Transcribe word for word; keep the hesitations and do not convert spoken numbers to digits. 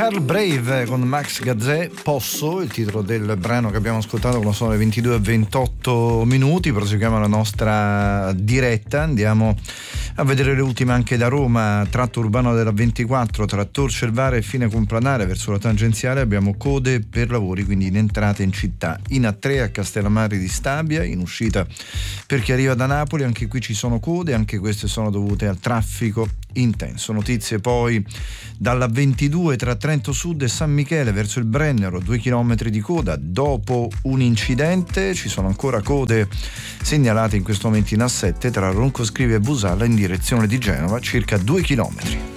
Carl Brave con Max Gazzè, Posso, il titolo del brano che abbiamo ascoltato, quando sono le ventidue e ventotto minuti. Proseguiamo la nostra diretta, andiamo a vedere le ultime anche da Roma. Tratto urbano della ventiquattro tra Tor Cervara e Fine Complanare verso la tangenziale abbiamo code per lavori, quindi in entrata in città. In A tre a Castellammare di Stabia, in uscita per chi arriva da Napoli, anche qui ci sono code, anche queste sono dovute al traffico intenso. Notizie poi dalla ventidue tra Trento Sud e San Michele verso il Brennero, due chilometri di coda dopo un incidente. Ci sono ancora code segnalate in questo momento in A sette tra Roncoscrivia e Busalla in direzione di Genova, circa due chilometri.